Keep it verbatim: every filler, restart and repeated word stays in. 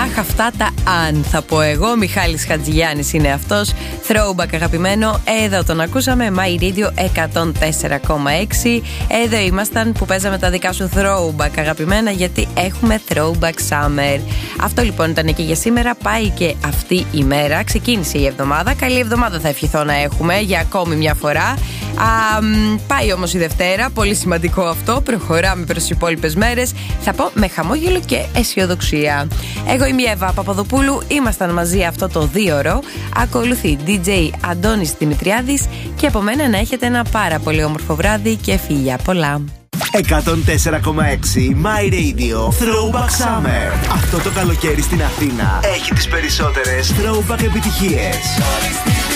Αχ, αυτά τα αν θα πω εγώ. Μιχάλης Χατζηγιάννης είναι αυτός. Throwback αγαπημένο. Εδώ τον ακούσαμε. My Radio εκατόν τέσσερα κόμμα έξι. Εδώ ήμασταν που παίζαμε τα δικά σου throwback αγαπημένα, γιατί έχουμε Throwback Summer. Αυτό λοιπόν ήταν και για σήμερα. Πάει και αυτή η μέρα. Ξεκίνησε η εβδομάδα. Καλή εβδομάδα θα ευχηθώ να έχουμε για ακόμη μια φορά. Α, πάει όμως η Δευτέρα. Πολύ σημαντικό αυτό. Προχωράμε προς τις υπόλοιπες μέρες. Θα πω με χαμόγελο και αισιοδοξία. Εγώ είμαι η Εύα Παπαδοπούλου. Ήμασταν μαζί αυτό το δίωρο. Ακολουθεί ντι τζέι Αντώνης Δημητριάδης. Και από μένα να έχετε ένα πάρα πολύ όμορφο βράδυ και φιλιά πολλά. εκατόν τέσσερα κόμμα έξι My Radio Throwback Summer. Αυτό το καλοκαίρι στην Αθήνα έχει τις περισσότερες throwback επιτυχίες.